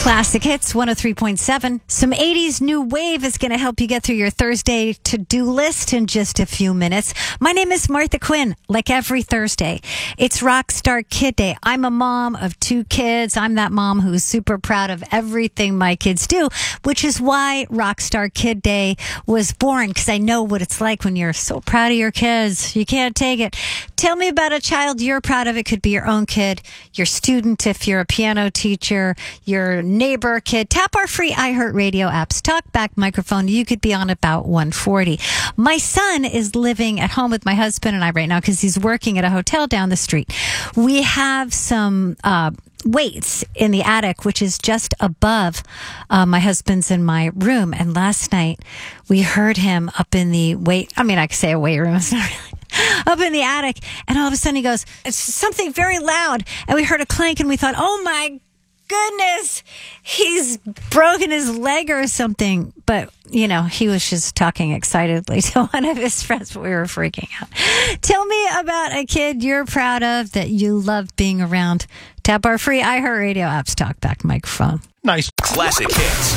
Classic Hits 103.7. Some 80s new wave is going to help you get through your Thursday to-do list in just a few minutes. My name is Martha Quinn. Like every Thursday, it's Rockstar Kid Day. I'm a mom of 2 kids. I'm that mom who's super proud of everything my kids do, which is why Rockstar Kid Day was born, because I know what it's like when you're so proud of your kids. You can't take it. Tell me about a child you're proud of. It could be your own kid, your student if you're a piano teacher, your neighbor kid. Tap our free iHeartRadio apps. Talk back microphone. You could be on about 140. My son is living at home with my husband and I right now because he's working at a hotel down the street. We have some weights in the attic, which is just above my husband's and my room. And last night we heard him up in the I could say a weight room. It's not really up in the attic. And all of a sudden he goes, it's something very loud. And we heard a clank and we thought, oh my goodness, he's broken his leg or something. But, he was just talking excitedly to one of his friends, but we were freaking out. Tell me about a kid you're proud of that you love being around. Tap our free iHeartRadio apps. Talk back microphone. Nice. Classic Hits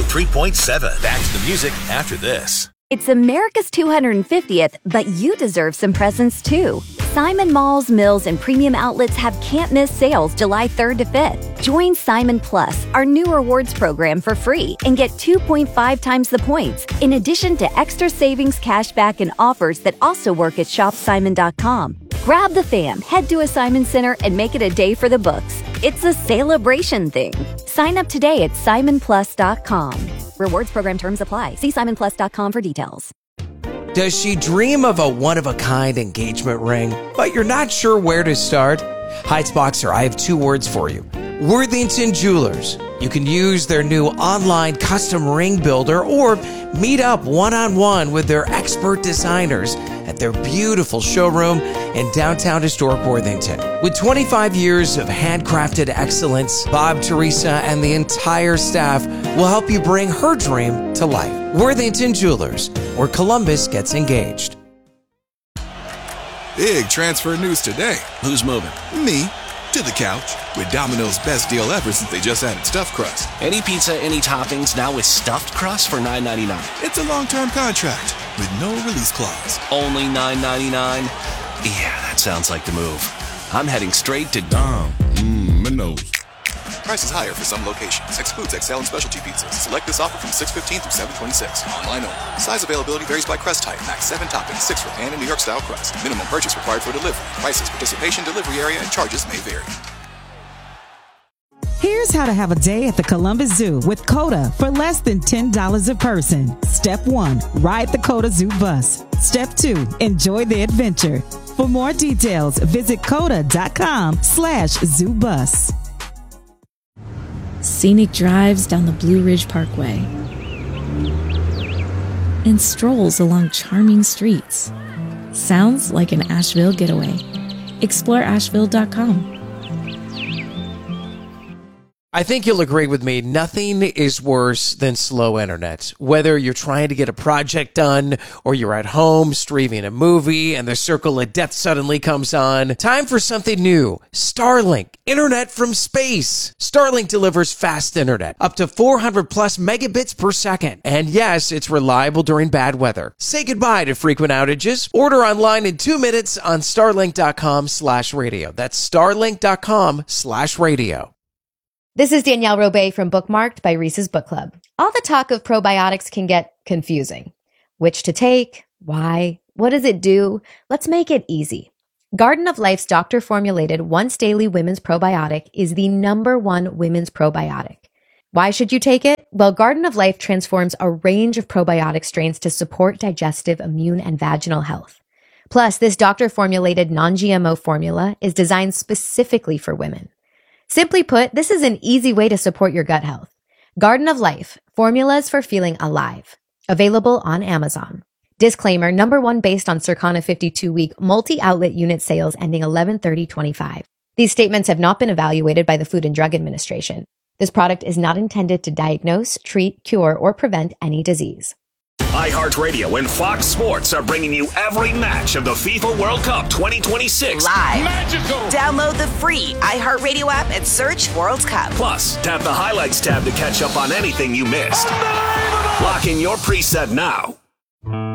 103.7. Back to the music after this. It's America's 250th, but you deserve some presents too. Simon Malls, Mills, and Premium Outlets have can't-miss sales July 3rd to 5th. Join Simon Plus, our new rewards program, for free and get 2.5 times the points, in addition to extra savings, cashback, and offers that also work at shopsimon.com. Grab the fam, head to a Simon Center, and make it a day for the books. It's a celebration thing. Sign up today at simonplus.com. Rewards program terms apply. See simonplus.com for details. Does she dream of a one-of-a-kind engagement ring, but you're not sure where to start? Heights Boxer, I have 2 words for you. Worthington Jewelers. You can use their new online custom ring builder or meet up one-on-one with their expert designers at their beautiful showroom in downtown historic Worthington. With 25 years of handcrafted excellence, Bob, Teresa, and the entire staff will help you bring her dream to life. Worthington Jewelers, where Columbus gets engaged. Big transfer news today. Who's moving? Me. To the couch. With Domino's best deal ever since they just added stuffed crust. Any pizza, any toppings, now with stuffed crust for $9.99. It's a long-term contract with no release clause. Only $9.99? Yeah, that sounds like the move. I'm heading straight to Domino's. Prices higher for some locations. Excludes XL and specialty pizzas. Select this offer from 6/15 through 7/26. Online only. Size availability varies by crust type. Max 7 toppings, 6 for pan and New York style crust. Minimum purchase required for delivery. Prices, participation, delivery area, and charges may vary. Here's how to have a day at the Columbus Zoo with CODA for less than $10 a person. Step 1, ride the CODA Zoo bus. Step 2, enjoy the adventure. For more details, visit coda.com/zoobus. Scenic drives down the Blue Ridge Parkway and strolls along charming streets. Sounds like an Asheville getaway. Explore Asheville.com. I think you'll agree with me, nothing is worse than slow internet. Whether you're trying to get a project done or you're at home streaming a movie and the circle of death suddenly comes on, time for something new. Starlink, internet from space. Starlink delivers fast internet, up to 400 plus megabits per second. And yes, it's reliable during bad weather. Say goodbye to frequent outages. Order online in 2 minutes on starlink.com/radio. That's starlink.com/radio. This is Danielle Robay from Bookmarked by Reese's Book Club. All the talk of probiotics can get confusing. Which to take? Why? What does it do? Let's make it easy. Garden of Life's doctor-formulated once-daily women's probiotic is the #1 women's probiotic. Why should you take it? Well, Garden of Life transforms a range of probiotic strains to support digestive, immune, and vaginal health. Plus, this doctor-formulated non-GMO formula is designed specifically for women. Simply put, this is an easy way to support your gut health. Garden of Life, formulas for feeling alive. Available on Amazon. Disclaimer, #1 based on Circana 52-week multi-outlet unit sales ending 11/30/25. These statements have not been evaluated by the Food and Drug Administration. This product is not intended to diagnose, treat, cure, or prevent any disease. iHeartRadio and Fox Sports are bringing you every match of the FIFA World Cup 2026 live. Magical. Download the free iHeartRadio app and search World Cup. Plus, tap the Highlights tab to catch up on anything you missed. Lock in your preset now.